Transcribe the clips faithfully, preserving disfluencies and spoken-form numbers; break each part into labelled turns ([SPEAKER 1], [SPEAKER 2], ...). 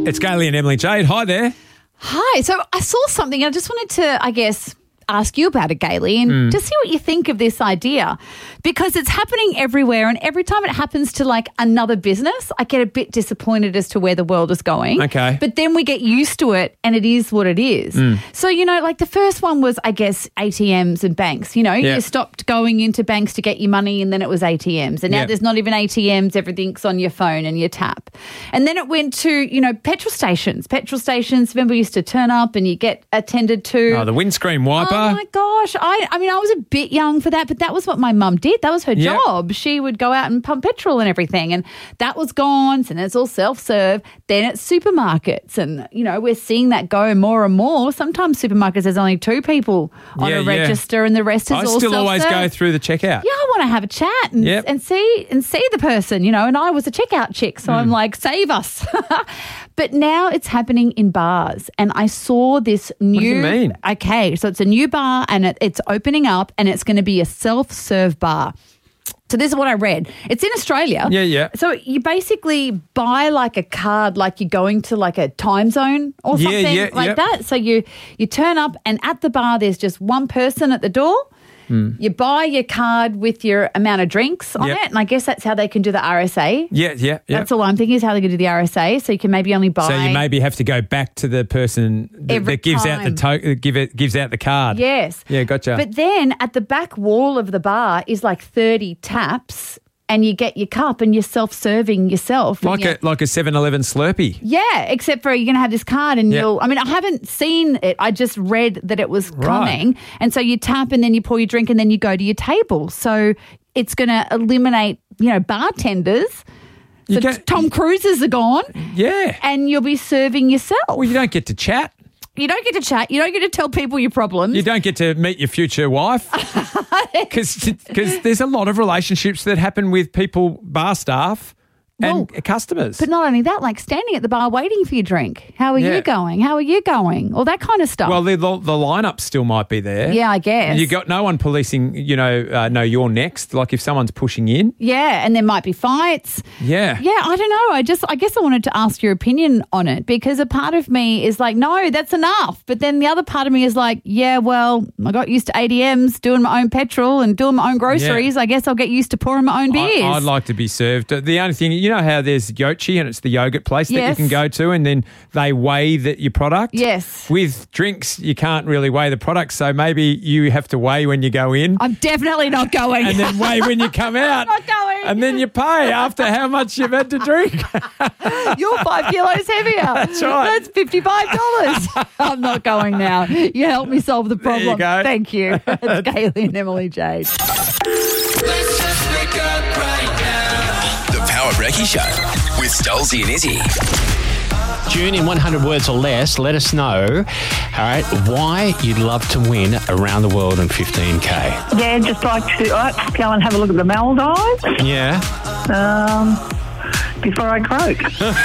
[SPEAKER 1] It's Gailey and Emily Jade. Hi there.
[SPEAKER 2] Hi. So I saw something. I just wanted to, I guess, ask you about it, Gailey, and
[SPEAKER 1] Mm.
[SPEAKER 2] to see what you think of this idea, because it's happening everywhere, and every time it happens to like another business, I get a bit disappointed as to where the world is going.
[SPEAKER 1] Okay.
[SPEAKER 2] But then we get used to it, and it is what it is.
[SPEAKER 1] Mm.
[SPEAKER 2] So, you know, like the first one was, I guess, A T Ms and banks. You know,
[SPEAKER 1] Yeah.
[SPEAKER 2] you stopped going into banks to get your money, and then it was A T Ms. And now
[SPEAKER 1] Yeah.
[SPEAKER 2] there's not even A T Ms. Everything's on your phone and your tap. And then it went to, you know, petrol stations. Petrol stations, remember, we used to turn up and you get attended to.
[SPEAKER 1] Oh, the windscreen wiper.
[SPEAKER 2] Oh, my gosh. I I mean, I was a bit young for that, but that was what my mum did. That was her
[SPEAKER 1] Yep.
[SPEAKER 2] job. She would go out and pump petrol and everything, and that was gone. So then it's all self-serve. Then it's supermarkets, and, you know, we're seeing that go more and more. Sometimes supermarkets, there's only two people on
[SPEAKER 1] Yeah,
[SPEAKER 2] a
[SPEAKER 1] yeah.
[SPEAKER 2] register and the rest is
[SPEAKER 1] I
[SPEAKER 2] all
[SPEAKER 1] still
[SPEAKER 2] self-serve.
[SPEAKER 1] always go through the checkout.
[SPEAKER 2] Yeah, I want to have a chat and,
[SPEAKER 1] Yep.
[SPEAKER 2] and see and see the person, you know, and I was a checkout chick, so
[SPEAKER 1] Hmm.
[SPEAKER 2] I'm like, save us. But now it's happening in bars, and I saw this new...
[SPEAKER 1] What do you mean?
[SPEAKER 2] Okay, so it's a new bar, and it, it's opening up, and it's going to be a self-serve bar. So this is what I read. It's in Australia.
[SPEAKER 1] Yeah, yeah.
[SPEAKER 2] So you basically buy like a card, like you're going to like a time zone or
[SPEAKER 1] Yeah,
[SPEAKER 2] something
[SPEAKER 1] yeah,
[SPEAKER 2] like
[SPEAKER 1] yep.
[SPEAKER 2] that. So you you turn up, and at the bar there's just one person at the door. You buy your card with your amount of drinks on
[SPEAKER 1] Yep.
[SPEAKER 2] it, and I guess that's how they can do the R S A.
[SPEAKER 1] Yeah, yeah, yeah.
[SPEAKER 2] That's all I'm thinking is how they can do the R S A. So you can maybe only buy.
[SPEAKER 1] So you maybe have to go back to the person that,
[SPEAKER 2] Every
[SPEAKER 1] that gives out the
[SPEAKER 2] time.
[SPEAKER 1] to- give it gives out the card.
[SPEAKER 2] Yes.
[SPEAKER 1] Yeah, gotcha.
[SPEAKER 2] But then at the back wall of the bar is like thirty taps, and you get your cup and you're self-serving yourself. and
[SPEAKER 1] like
[SPEAKER 2] you're-
[SPEAKER 1] a like a seven eleven Slurpee.
[SPEAKER 2] Yeah, except for you're going to have this card and
[SPEAKER 1] Yeah.
[SPEAKER 2] you'll, I mean, I haven't seen it. I just read that it was
[SPEAKER 1] Right.
[SPEAKER 2] coming. And so you tap and then you pour your drink and then you go to your table. So it's going to eliminate, you know, bartenders.
[SPEAKER 1] You
[SPEAKER 2] So
[SPEAKER 1] get-
[SPEAKER 2] Tom Cruises are gone
[SPEAKER 1] Yeah.
[SPEAKER 2] and you'll be serving yourself.
[SPEAKER 1] Well, you don't get to chat.
[SPEAKER 2] You don't get to chat. You don't get to tell people your problems.
[SPEAKER 1] You don't get to meet your future wife. Because there's a lot of relationships that happen with people, bar staff and
[SPEAKER 2] Well,
[SPEAKER 1] customers.
[SPEAKER 2] But not only that, like standing at the bar waiting for your drink. How are
[SPEAKER 1] Yeah.
[SPEAKER 2] you going? How are you going? All that kind of stuff.
[SPEAKER 1] well, the, the, the lineup still might be there.
[SPEAKER 2] yeah, I guess.
[SPEAKER 1] And you got no one policing, you know, uh, no, you're next. Like if someone's pushing in.
[SPEAKER 2] yeah, and there might be fights.
[SPEAKER 1] Yeah.
[SPEAKER 2] Yeah, I don't know. I just, I guess I wanted to ask your opinion on it, because a part of me is like, no, that's enough. But then the other part of me is like, yeah, well, I got used to A T Ms, doing my own petrol and doing my own groceries.
[SPEAKER 1] Yeah.
[SPEAKER 2] I guess I'll get used to pouring my own beers.
[SPEAKER 1] I, I'd like to be served. The only thing, you know how there's Yochi and it's the yogurt place that you
[SPEAKER 2] Yes.
[SPEAKER 1] can go to and then they weigh the, your product?
[SPEAKER 2] Yes.
[SPEAKER 1] With drinks, you can't really weigh the product, so maybe you have to weigh when you go in
[SPEAKER 2] I'm definitely not going.
[SPEAKER 1] and then weigh when you come out.
[SPEAKER 2] not going.
[SPEAKER 1] And then you pay after how much you've had to drink.
[SPEAKER 2] You're five kilos heavier.
[SPEAKER 1] That's right.
[SPEAKER 2] That's fifty-five dollars. I'm not going now. You helped me solve the problem.
[SPEAKER 1] you go.
[SPEAKER 2] Thank you. It's Gailey and Emily Jade.
[SPEAKER 3] Let's just wake up right now. The Power Brekkie Show with Stolzy and Izzy.
[SPEAKER 4] June, in one hundred words or less, let us know, all right, why you'd love to win around the world in fifteen K.
[SPEAKER 5] Yeah, just like to uh, go and have a look at the Maldives
[SPEAKER 4] Yeah?
[SPEAKER 5] um, before I croak.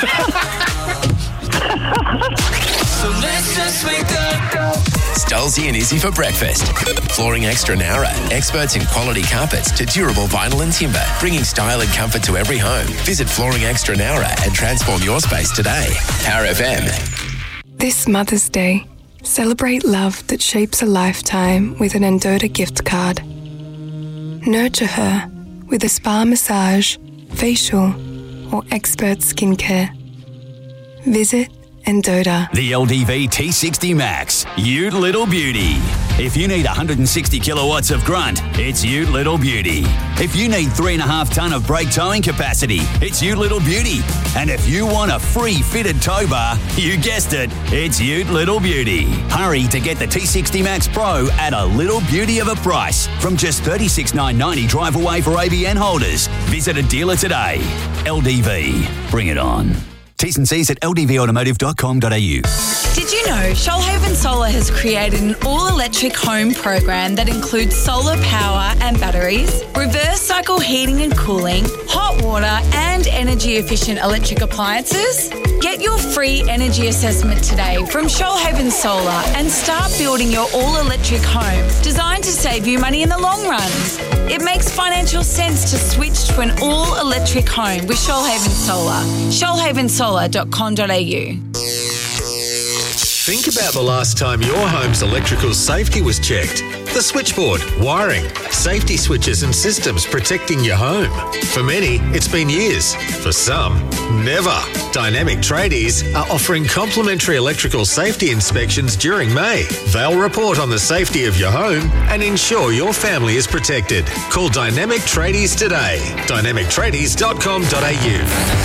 [SPEAKER 3] So let's just wake up. Stolzy and Izzy for breakfast. Flooring Extra Nara. Experts in quality carpets to durable vinyl and timber. Bringing style and comfort to every home. Visit Flooring Extra Nara and transform your space today. Power F M.
[SPEAKER 6] This Mother's Day, celebrate love that shapes a lifetime with an Endota gift card. Nurture her with a spa massage, facial, or expert skincare. Visit Endota.
[SPEAKER 7] The L D V T sixty Max, Ute Little Beauty. If you need one hundred sixty kilowatts of grunt, it's Ute Little Beauty. If you need three and a half ton of brake towing capacity, it's Ute Little Beauty. And if you want a free fitted tow bar, you guessed it, it's Ute Little Beauty. Hurry to get the T sixty Max Pro at a little beauty of a price from just thirty-six thousand nine hundred ninety drive away for A B N holders. Visit a dealer today. L D V, bring it on. T's and C's at l d v automotive dot com dot a u.
[SPEAKER 8] Did you know Shoalhaven Solar has created an all-electric home program that includes solar power and batteries, reverse cycle heating and cooling, hot water and energy-efficient electric appliances? Get your free energy assessment today from Shoalhaven Solar and start building your all-electric home designed to save you money in the long run. It makes financial sense to switch to an all-electric home with Shoalhaven Solar. shoalhaven solar dot com dot a u.
[SPEAKER 9] Think about the last time your home's electrical safety was checked. The switchboard, wiring, safety switches and systems protecting your home. For many, it's been years. For some, never. Dynamic Tradies are offering complimentary electrical safety inspections during May. They'll report on the safety of your home and ensure your family is protected. Call Dynamic Tradies today. dynamic tradies dot com dot a u.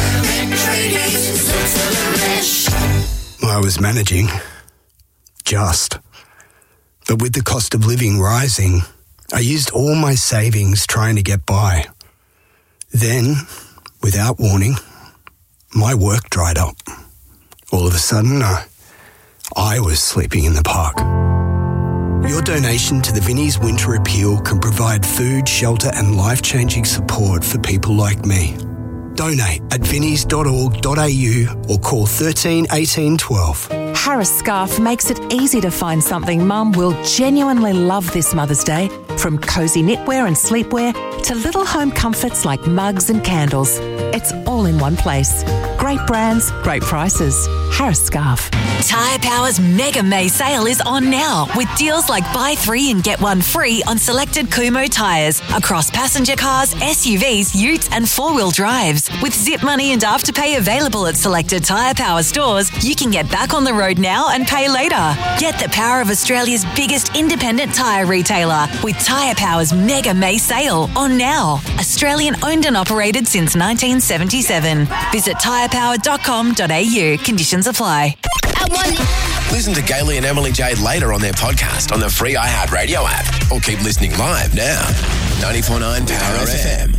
[SPEAKER 10] I was managing. Just. But with the cost of living rising, I used all my savings trying to get by. Then, without warning, my work dried up. All of a sudden, uh, I was sleeping in the park. Your donation to the Vinnie's Winter Appeal can provide food, shelter and life-changing support for people like me. Donate at vinnies dot org dot a u or call thirteen eighteen twelve.
[SPEAKER 11] Harris Scarf makes it easy to find something Mum will genuinely love this Mother's Day, from cosy knitwear and sleepwear to little home comforts like mugs and candles. It's all in one place. Great brands, great prices. Harris Scarf.
[SPEAKER 12] Tyre Power's Mega May sale is on now with deals like buy three and get one free on selected Kumho tyres across passenger cars, S U Vs, utes and four-wheel drives. With zip money and afterpay available at selected Tyre Power stores, you can get back on the road now and pay later. Get the power of Australia's biggest independent tyre retailer with Tyre Power's Mega May sale on now. Australian owned and operated since nineteen seventy-seven. Visit tyre power dot com dot a u. Conditions apply.
[SPEAKER 3] Listen to Gailey and Emily Jade later on their podcast on the free iHeartRadio app or keep listening live now. ninety-four point nine Power F M.